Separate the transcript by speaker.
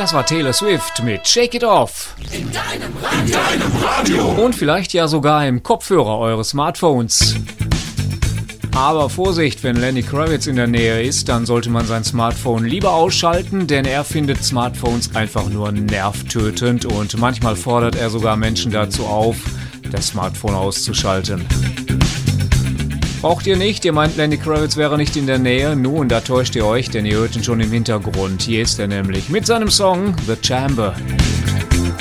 Speaker 1: Das war Taylor Swift mit Shake It Off.
Speaker 2: In deinem Radio.
Speaker 1: Und vielleicht ja sogar im Kopfhörer eures Smartphones. Aber Vorsicht, wenn Lenny Kravitz in der Nähe ist, dann sollte man sein Smartphone lieber ausschalten, denn er findet Smartphones einfach nur nervtötend und manchmal fordert er sogar Menschen dazu auf, das Smartphone auszuschalten. Braucht ihr nicht, ihr meint Lenny Kravitz wäre nicht in der Nähe? Nun, da täuscht ihr euch, denn ihr hört ihn schon im Hintergrund. Hier ist er nämlich mit seinem Song The Chamber.